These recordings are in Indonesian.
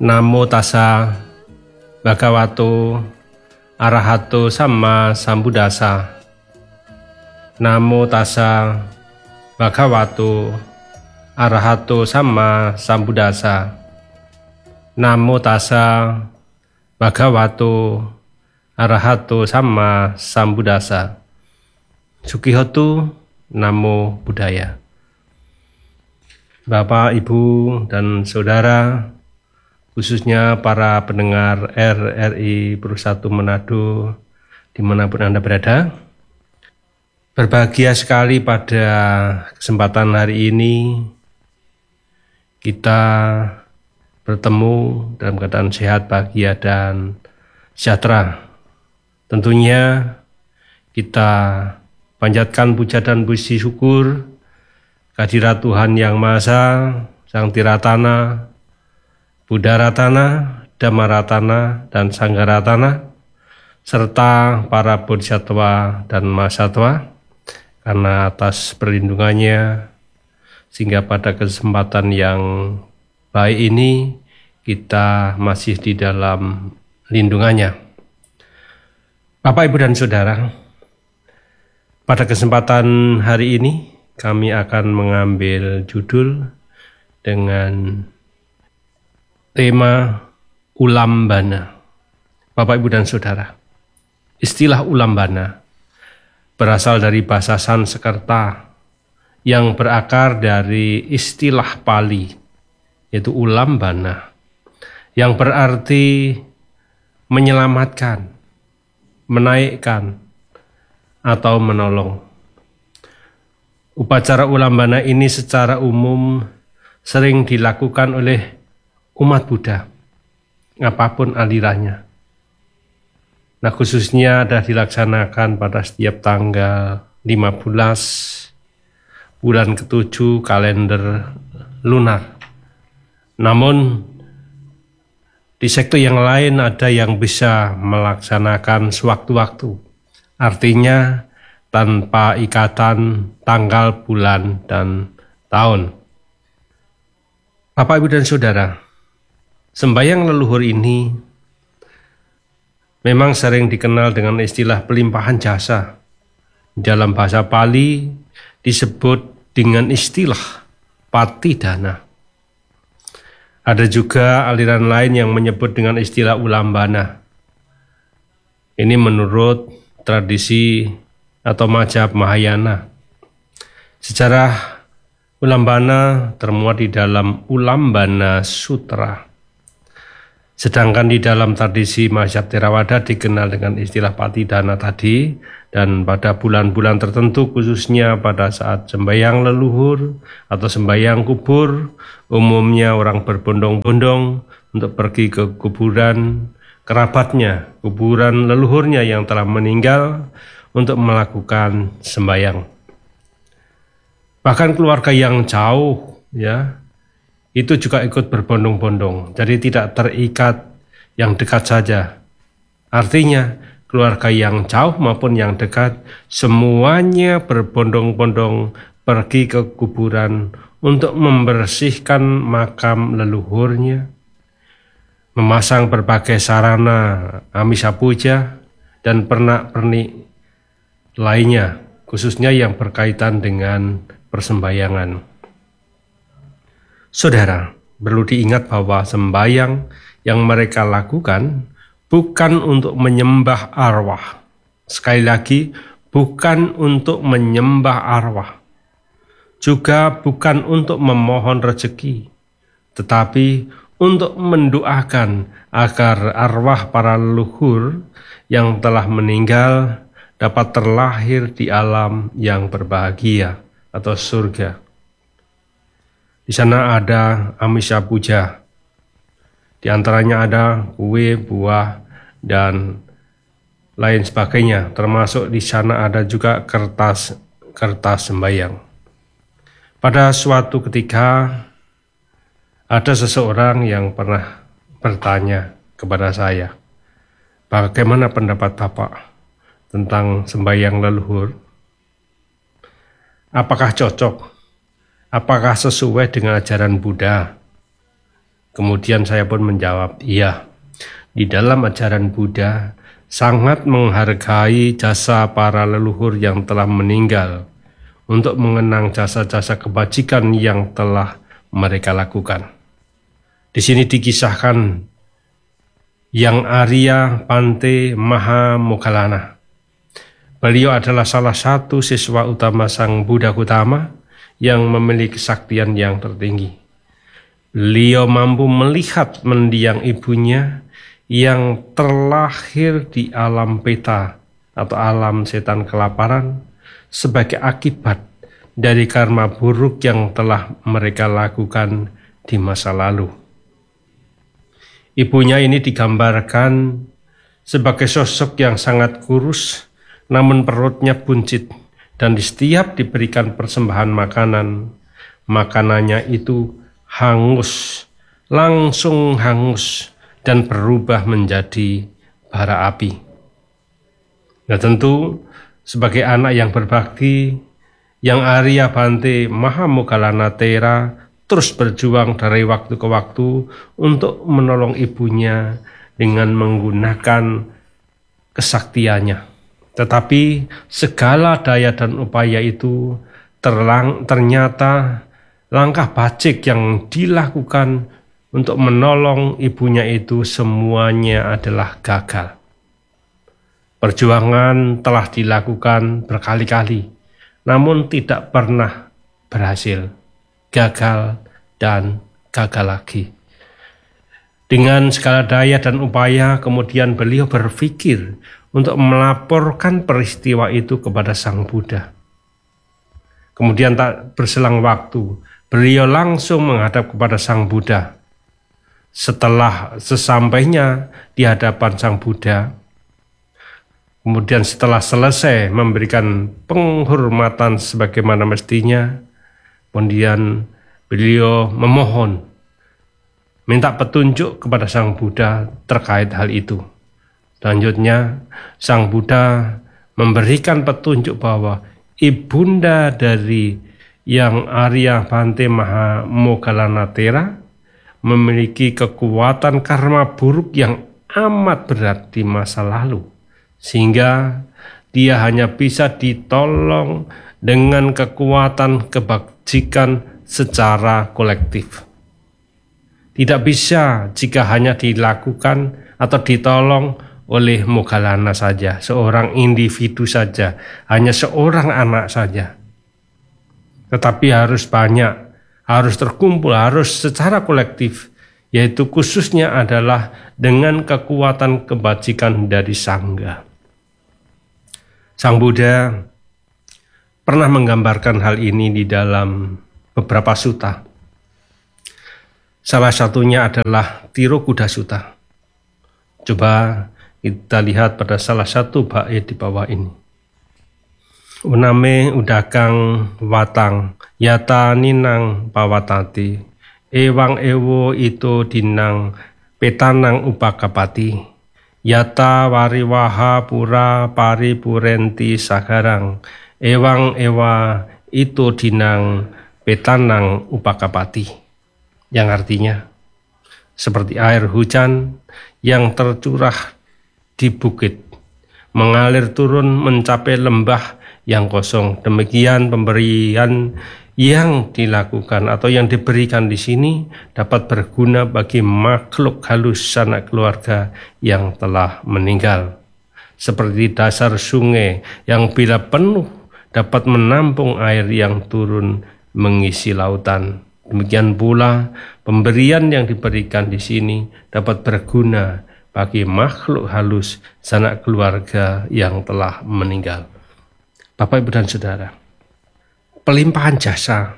Namo tassa bhagavato arahato samma sambuddhassa. Namo tassa bhagavato arahato samma sambuddhassa. Namo tassa bhagavato arahato samma sambuddhassa. Sukihotu, Namo Buddhaya. Bapak, Ibu, dan Saudara, khususnya para pendengar RRI Perussatu Manado dimanapun Anda berada, berbahagia sekali pada kesempatan hari ini kita bertemu dalam keadaan sehat, bahagia, dan sejahtera. Tentunya kita panjatkan puja dan puji syukur kehadirat Tuhan Yang Maha Esa, Sang Tiratana, Buddha Ratana, Dhamma Ratana, dan Sangha Ratana, serta para bodhisattva dan mahasatwa, karena atas perlindungannya, sehingga pada kesempatan yang baik ini kita masih di dalam lindungannya. Bapak, Ibu, dan Saudara, pada kesempatan hari ini kami akan mengambil judul dengan tema ulambana. Bapak, Ibu, dan Saudara, istilah ulambana berasal dari bahasa Sanskerta yang berakar dari istilah Pali, yaitu ulambana, yang berarti menyelamatkan, menaikkan, atau menolong. Upacara ulambana ini secara umum sering dilakukan oleh umat Buddha, apapun alirannya. Nah, khususnya ada dilaksanakan pada setiap tanggal 15 bulan ke-7 kalender lunar. Namun di sektor yang lain ada yang bisa melaksanakan sewaktu-waktu, artinya tanpa ikatan tanggal, bulan, dan tahun. Bapak, Ibu, dan Saudara, sembahyang leluhur ini memang sering dikenal dengan istilah pelimpahan jasa. Dalam bahasa Pali disebut dengan istilah patidana. Ada juga aliran lain yang menyebut dengan istilah ulambana. Ini menurut tradisi atau mazhab Mahayana. Sejarah ulambana termuat di dalam Ulambana Sutra. Sedangkan di dalam tradisi mazhab Theravada dikenal dengan istilah patidana tadi, dan pada bulan-bulan tertentu khususnya pada saat sembahyang leluhur atau sembahyang kubur, umumnya orang berbondong-bondong untuk pergi ke kuburan kerabatnya, kuburan leluhurnya yang telah meninggal, untuk melakukan sembahyang. Bahkan keluarga yang jauh, itu juga ikut berbondong-bondong, jadi tidak terikat yang dekat saja. Artinya keluarga yang jauh maupun yang dekat semuanya berbondong-bondong pergi ke kuburan untuk membersihkan makam leluhurnya, memasang berbagai sarana amisa puja dan pernak-pernik lainnya, khususnya yang berkaitan dengan persembahyangan. Saudara, perlu diingat bahwa sembahyang yang mereka lakukan bukan untuk menyembah arwah. Sekali lagi, bukan untuk menyembah arwah. Juga bukan untuk memohon rezeki, tetapi untuk mendoakan agar arwah para leluhur yang telah meninggal dapat terlahir di alam yang berbahagia atau surga. Di sana ada amisa puja, di antaranya ada kue, buah, dan lain sebagainya. Termasuk di sana ada juga kertas sembahyang. Pada suatu ketika ada seseorang yang pernah bertanya kepada saya, bagaimana pendapat Bapak tentang sembahyang leluhur? Apakah cocok? Apakah sesuai dengan ajaran Buddha? Kemudian saya pun menjawab, iya, di dalam ajaran Buddha sangat menghargai jasa para leluhur yang telah meninggal untuk mengenang jasa-jasa kebajikan yang telah mereka lakukan. Di sini dikisahkan Yang Arya Bhante Mahamoggallana. Beliau adalah salah satu siswa utama Sang Buddha Gautama yang memiliki kesaktian yang tertinggi. Beliau mampu melihat mendiang ibunya yang terlahir di alam peta atau alam setan kelaparan sebagai akibat dari karma buruk yang telah mereka lakukan di masa lalu. Ibunya ini digambarkan sebagai sosok yang sangat kurus, namun perutnya buncit, dan di setiap diberikan persembahan makanan, makanannya itu hangus, langsung hangus, dan berubah menjadi bara api. Nah tentu, sebagai anak yang berbakti, Yang Arya Bhante Mahamoggallana Thera terus berjuang dari waktu ke waktu untuk menolong ibunya dengan menggunakan kesaktiannya. Tetapi segala daya dan upaya itu ternyata langkah bajik yang dilakukan untuk menolong ibunya itu semuanya adalah gagal. Perjuangan telah dilakukan berkali-kali, namun tidak pernah berhasil. Gagal dan gagal lagi. Dengan segala daya dan upaya, kemudian beliau berpikir untuk melaporkan peristiwa itu kepada Sang Buddha. Kemudian tak berselang waktu, beliau langsung menghadap kepada Sang Buddha. Setelah sesampainya di hadapan Sang Buddha, kemudian setelah selesai memberikan penghormatan sebagaimana mestinya, kemudian beliau memohon, minta petunjuk kepada Sang Buddha terkait hal itu. Selanjutnya, Sang Buddha memberikan petunjuk bahwa ibunda dari Yang Arya Bhante Mahamoggallana Thera memiliki kekuatan karma buruk yang amat berat di masa lalu, sehingga dia hanya bisa ditolong dengan kekuatan kebajikan secara kolektif. Tidak bisa jika hanya dilakukan atau ditolong oleh Moggallana saja, seorang individu saja, hanya seorang anak saja. Tetapi harus banyak, harus terkumpul, harus secara kolektif, yaitu khususnya adalah dengan kekuatan kebajikan dari Sangha. Sang Buddha pernah menggambarkan hal ini di dalam beberapa sutta. Salah satunya adalah Tirokuda Sutta. Coba kita lihat pada salah satu bait di bawah ini. Uname udakang watang yata ninang pawatati ewang ewo ito dinang petanang upakapati yata wariwaha pura paripurenti sagarang ewang ewa itu dinang petanang upakapati, yang artinya seperti air hujan yang tercurah di bukit mengalir turun mencapai lembah yang kosong. Demikian pemberian yang dilakukan atau yang diberikan di sini dapat berguna bagi makhluk halus sanak keluarga yang telah meninggal. Seperti dasar sungai yang bila penuh dapat menampung air yang turun mengisi lautan. Demikian pula pemberian yang diberikan di sini dapat berguna bagi makhluk halus sanak keluarga yang telah meninggal. Bapak, Ibu, dan Saudara, pelimpahan jasa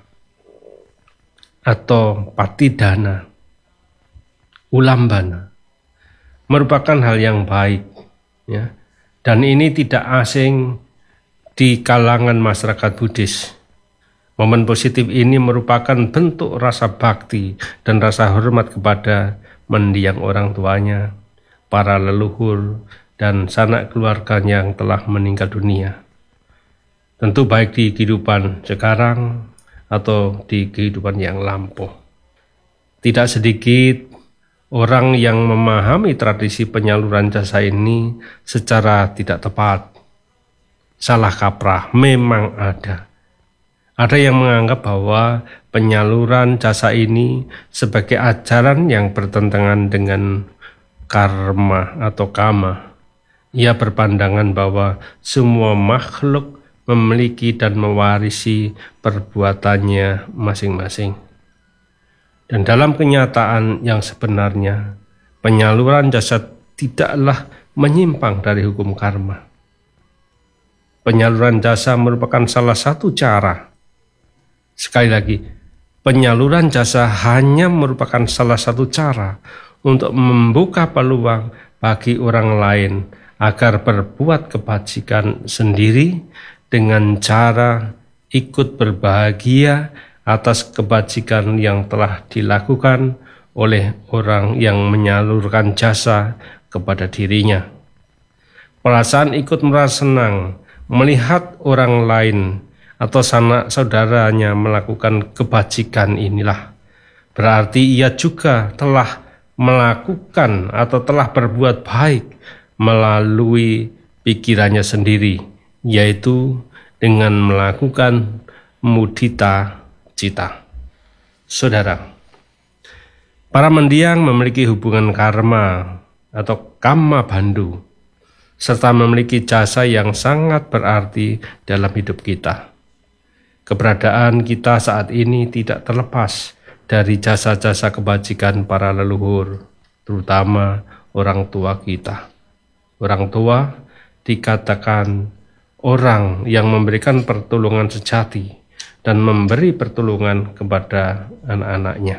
atau patidana, ulambana, merupakan hal yang baik, ya. Dan ini tidak asing di kalangan masyarakat Buddhis. Momen positif ini merupakan bentuk rasa bakti dan rasa hormat kepada mendiang orang tuanya, para leluhur, dan sanak keluarga yang telah meninggal dunia. Tentu baik di kehidupan sekarang atau di kehidupan yang lampau. Tidak sedikit orang yang memahami tradisi penyaluran jasa ini secara tidak tepat. Salah kaprah memang ada. Ada yang menganggap bahwa penyaluran jasa ini sebagai ajaran yang bertentangan dengan karma atau kama. Ia berpandangan bahwa semua makhluk memiliki dan mewarisi perbuatannya masing-masing. Dan dalam kenyataan yang sebenarnya, penyaluran jasa tidaklah menyimpang dari hukum karma. Penyaluran jasa merupakan salah satu cara. Sekali lagi, penyaluran jasa hanya merupakan salah satu cara untuk membuka peluang bagi orang lain agar berbuat kebajikan sendiri dengan cara ikut berbahagia atas kebajikan yang telah dilakukan oleh orang yang menyalurkan jasa kepada dirinya. Perasaan ikut merasa senang melihat orang lain atau sanak saudaranya melakukan kebajikan inilah berarti ia juga telah melakukan atau telah berbuat baik melalui pikirannya sendiri, yaitu dengan melakukan mudita cita. Saudara, para mendiang memiliki hubungan karma atau kamma bandhu serta memiliki jasa yang sangat berarti dalam hidup kita. Keberadaan kita saat ini tidak terlepas dari jasa-jasa kebajikan para leluhur, terutama orang tua kita. Orang tua dikatakan orang yang memberikan pertolongan sejati dan memberi pertolongan kepada anak-anaknya.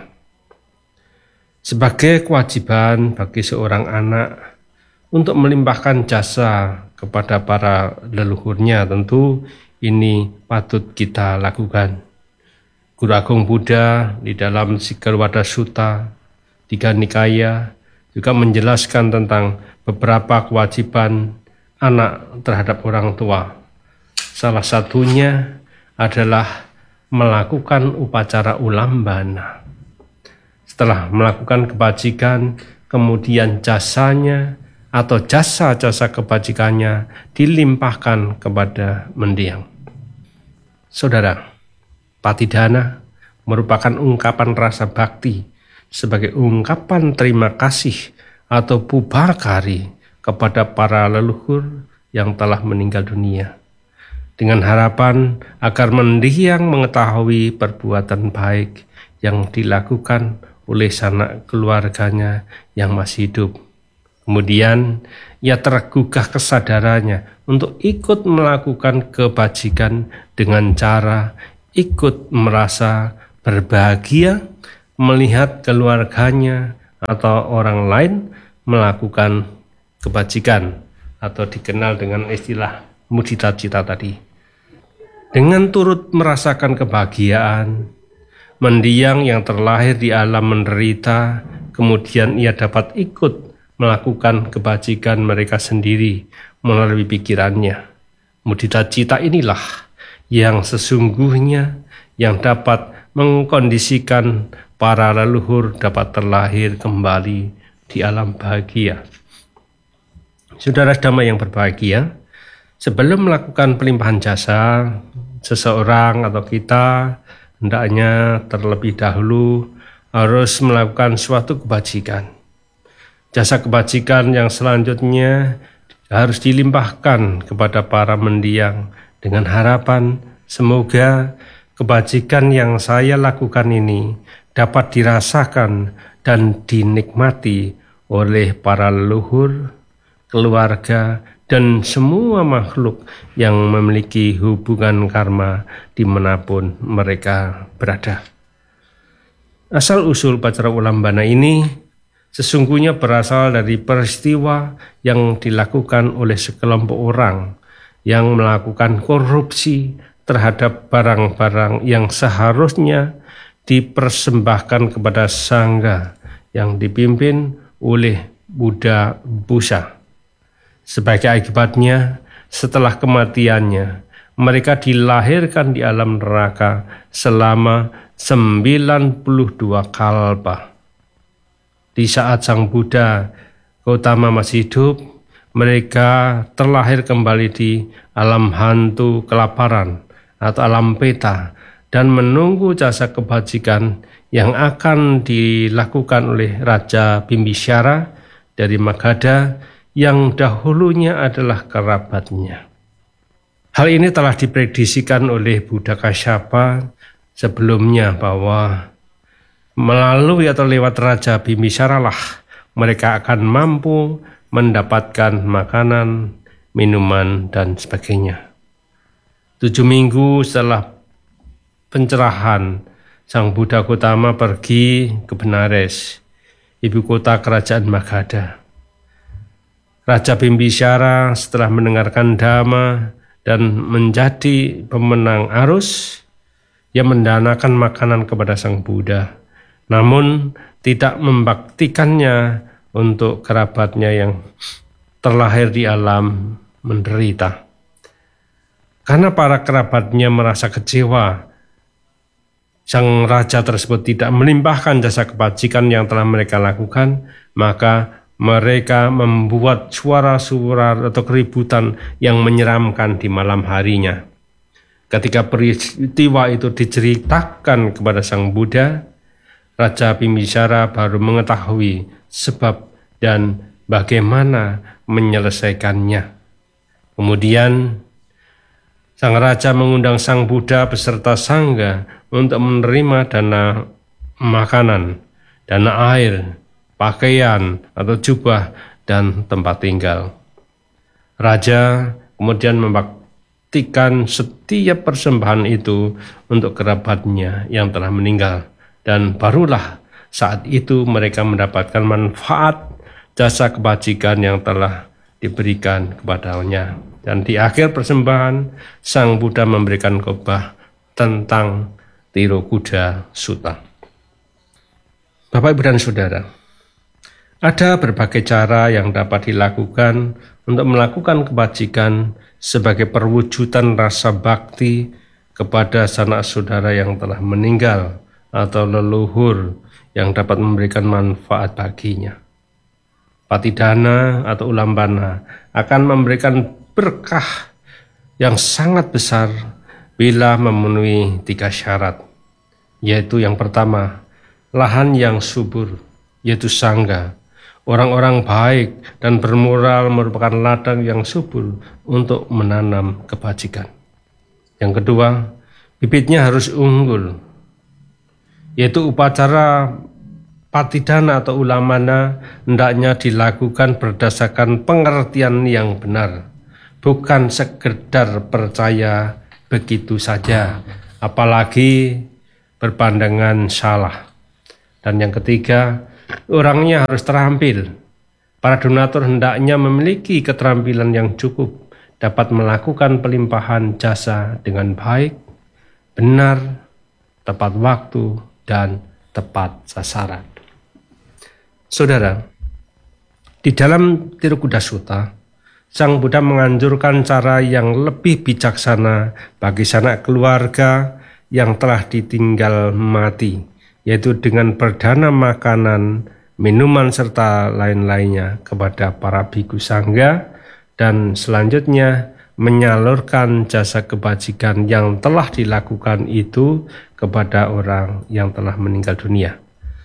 Sebagai kewajiban bagi seorang anak untuk melimpahkan jasa kepada para leluhurnya, tentu ini patut kita lakukan. Guru Agung Buddha di dalam Sigarbhada Sutta, Tiga Nikaya juga menjelaskan tentang beberapa kewajiban anak terhadap orang tua. Salah satunya adalah melakukan upacara ulambana. Setelah melakukan kebajikan, kemudian jasanya atau jasa-jasa kebajikannya dilimpahkan kepada mendiang. Saudara, patidana merupakan ungkapan rasa bakti sebagai ungkapan terima kasih atau pubakari kepada para leluhur yang telah meninggal dunia, dengan harapan agar mendiang mengetahui perbuatan baik yang dilakukan oleh sanak keluarganya yang masih hidup. Kemudian ia tergugah kesadarannya untuk ikut melakukan kebajikan dengan cara ikut merasa berbahagia melihat keluarganya atau orang lain melakukan kebajikan atau dikenal dengan istilah mudita cita tadi. Dengan turut merasakan kebahagiaan, mendiang yang terlahir di alam menderita, kemudian ia dapat ikut melakukan kebajikan mereka sendiri melalui pikirannya. Mudita cita inilah yang sesungguhnya yang dapat mengkondisikan para leluhur dapat terlahir kembali di alam bahagia. Saudara damai yang berbahagia, sebelum melakukan pelimpahan jasa, seseorang atau kita hendaknya terlebih dahulu harus melakukan suatu kebajikan. Jasa kebajikan yang selanjutnya harus dilimpahkan kepada para mendiang dengan harapan semoga kebajikan yang saya lakukan ini dapat dirasakan dan dinikmati oleh para leluhur, keluarga, dan semua makhluk yang memiliki hubungan karma dimanapun mereka berada. Asal-usul upacara ulambana ini sesungguhnya berasal dari peristiwa yang dilakukan oleh sekelompok orang yang melakukan korupsi terhadap barang-barang yang seharusnya dipersembahkan kepada sangga yang dipimpin oleh Buddha Busa. Sebagai akibatnya, setelah kematiannya, mereka dilahirkan di alam neraka selama 92 kalpa. di saat Sang Buddha Gautama masih hidup, mereka terlahir kembali di alam hantu kelaparan atau alam peta dan menunggu jasa kebajikan yang akan dilakukan oleh Raja Bimbisara dari Magadha yang dahulunya adalah kerabatnya. Hal ini telah diprediksikan oleh Buddha Kasyapa sebelumnya bahwa melalui atau lewat Raja Bimbisara lah mereka akan mampu mendapatkan makanan, minuman, dan sebagainya. 7 minggu setelah pencerahan, Sang Buddha Gautama pergi ke Benares, ibu kota kerajaan Magadha. Raja Bimbisara setelah mendengarkan dhamma dan menjadi pemenang arus, ia mendanakan makanan kepada Sang Buddha, namun tidak membaktikannya untuk kerabatnya yang terlahir di alam menderita. Karena para kerabatnya merasa kecewa, sang raja tersebut tidak melimpahkan jasa kebajikan yang telah mereka lakukan, maka mereka membuat suara-suara atau keributan yang menyeramkan di malam harinya. Ketika peristiwa itu diceritakan kepada Sang Buddha, Raja Bimbisara baru mengetahui sebab dan bagaimana menyelesaikannya. Kemudian sang raja mengundang Sang Buddha beserta sangga untuk menerima dana makanan, dana air, pakaian atau jubah, dan tempat tinggal. Raja kemudian membaktikan setiap persembahan itu untuk kerabatnya yang telah meninggal. Dan barulah saat itu mereka mendapatkan manfaat jasa kebajikan yang telah diberikan kepadanya. Dan di akhir persembahan, Sang Buddha memberikan khotbah tentang Tirokuda Sutta. Bapak, Ibu, dan Saudara, ada berbagai cara yang dapat dilakukan untuk melakukan kebajikan sebagai perwujudan rasa bakti kepada sanak saudara yang telah meninggal atau leluhur yang dapat memberikan manfaat baginya. Patidana atau ulambana akan memberikan berkah yang sangat besar bila memenuhi 3 syarat, yaitu yang pertama, lahan yang subur, yaitu sangga. Orang-orang baik dan bermoral merupakan ladang yang subur untuk menanam kebajikan. Yang kedua, bibitnya harus unggul, yaitu upacara patidana atau ulamana hendaknya dilakukan berdasarkan pengertian yang benar, bukan sekedar percaya begitu saja, apalagi berpandangan salah. Dan yang ketiga, orangnya harus terampil. Para donatur hendaknya memiliki keterampilan yang cukup, dapat melakukan pelimpahan jasa dengan baik, benar, tepat waktu, dan tepat sasaran. Saudara, di dalam Tirokuda Sutta, Sang Buddha menganjurkan cara yang lebih bijaksana bagi sanak keluarga yang telah ditinggal mati, yaitu dengan berdana makanan, minuman, serta lain-lainnya kepada para bhikkhu sangga, dan selanjutnya menyalurkan jasa kebajikan yang telah dilakukan itu kepada orang yang telah meninggal dunia.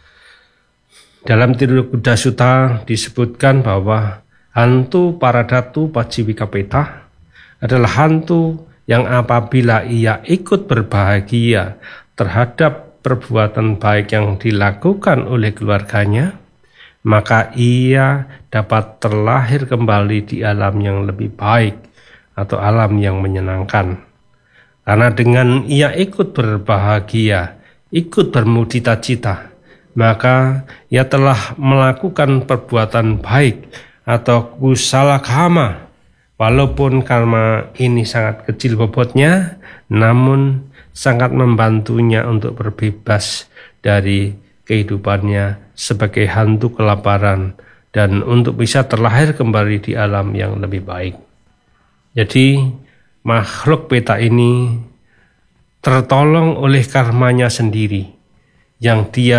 Dalam Tirokuda Sutta disebutkan bahwa hantu Paradatu Paciwikapeta adalah hantu yang apabila ia ikut berbahagia terhadap perbuatan baik yang dilakukan oleh keluarganya, maka ia dapat terlahir kembali di alam yang lebih baik atau alam yang menyenangkan. Karena dengan ia ikut berbahagia, ikut bermudita-cita, maka ia telah melakukan perbuatan baik atau kusala karma. Walaupun karma ini sangat kecil bobotnya, namun sangat membantunya untuk berbebas dari kehidupannya sebagai hantu kelaparan dan untuk bisa terlahir kembali di alam yang lebih baik. Jadi makhluk peta ini tertolong oleh karmanya sendiri yang dia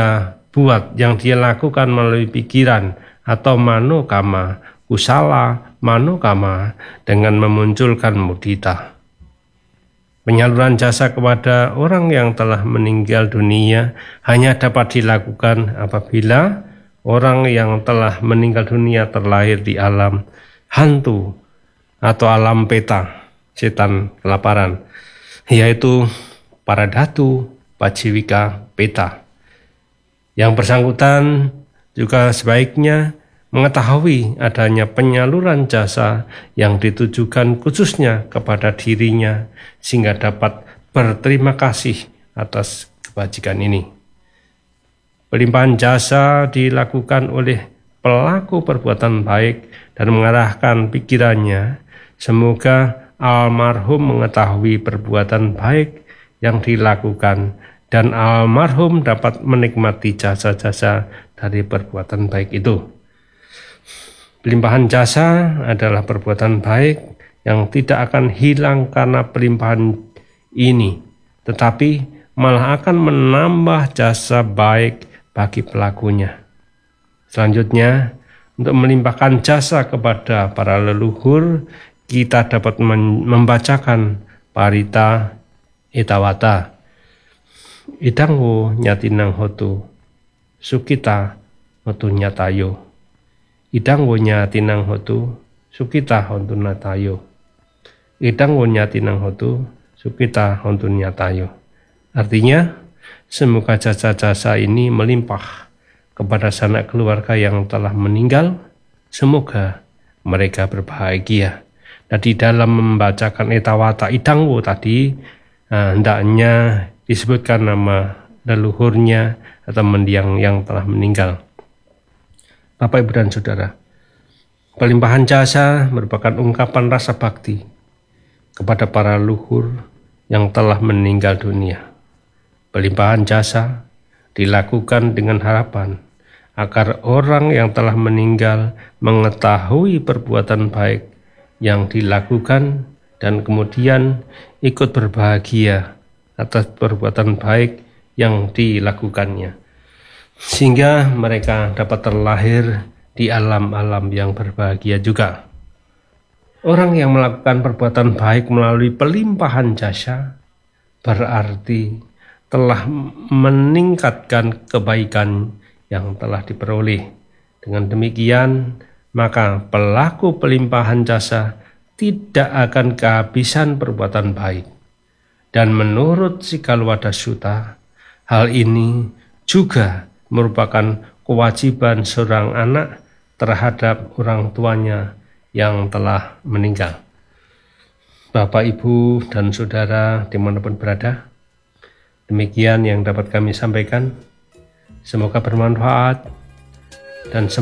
buat yang dia lakukan melalui pikiran atau manokama, kusala, manokama dengan memunculkan mudita. Penyaluran jasa kepada orang yang telah meninggal dunia hanya dapat dilakukan apabila orang yang telah meninggal dunia terlahir di alam hantu atau alam peta, setan kelaparan, yaitu para datu, paciwika, peta. Yang bersangkutan juga sebaiknya mengetahui adanya penyaluran jasa yang ditujukan khususnya kepada dirinya sehingga dapat berterima kasih atas kebajikan ini. Pelimpahan jasa dilakukan oleh pelaku perbuatan baik dan mengarahkan pikirannya. Semoga almarhum mengetahui perbuatan baik yang dilakukan dan almarhum dapat menikmati jasa-jasa dari perbuatan baik itu. Pelimpahan jasa adalah perbuatan baik yang tidak akan hilang karena pelimpahan ini, tetapi malah akan menambah jasa baik bagi pelakunya. Selanjutnya, untuk melimpahkan jasa kepada para leluhur, kita dapat membacakan parita etawata. Idangwo nyatinang hotu, sukita hotu nyatayo. Idangwo nyatinang hotu, sukita hotu natayo. Idangwo nyatinang hotu, sukita hotu nyatayo. Artinya, semoga jasa-jasa ini melimpah kepada sanak keluarga yang telah meninggal. Semoga mereka berbahagia. Dan di dalam membacakan etawata idangwo tadi, hendaknya disebutkan nama leluhurnya atau mendiang yang telah meninggal. Bapak, Ibu, dan Saudara, pelimpahan jasa merupakan ungkapan rasa bakti kepada para leluhur yang telah meninggal dunia. Pelimpahan jasa dilakukan dengan harapan agar orang yang telah meninggal mengetahui perbuatan baik yang dilakukan dan kemudian ikut berbahagia atas perbuatan baik yang dilakukannya, sehingga mereka dapat terlahir di alam-alam yang berbahagia juga. Orang yang melakukan perbuatan baik melalui pelimpahan jasa berarti telah meningkatkan kebaikan yang telah diperoleh. Dengan demikian, maka pelaku pelimpahan jasa tidak akan kehabisan perbuatan baik. Dan menurut Sikalwada Sutta, hal ini juga merupakan kewajiban seorang anak terhadap orang tuanya yang telah meninggal. Bapak, Ibu, dan Saudara dimanapun berada, demikian yang dapat kami sampaikan. Semoga bermanfaat dan